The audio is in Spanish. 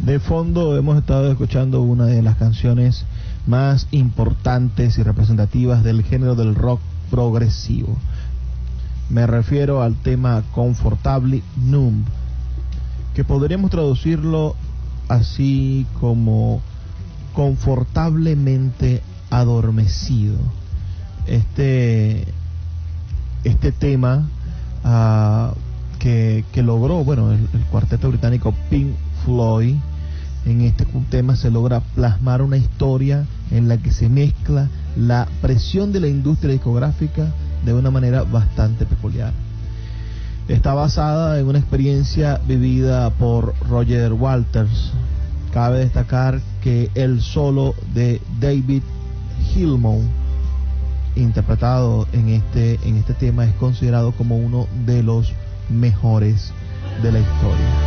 De fondo hemos estado escuchando una de las canciones más importantes y representativas del género del rock progresivo. Me refiero al tema Comfortably Numb, que podríamos traducirlo así como confortablemente adormecido. Este tema que logró, bueno, el cuarteto británico Pink Floyd. En este tema se logra plasmar una historia en la que se mezcla la presión de la industria discográfica de una manera bastante peculiar. Está basada en una experiencia vivida por Roger Waters. Cabe destacar que el solo de David Gilmour, interpretado en este tema, es considerado como uno de los mejores de la historia.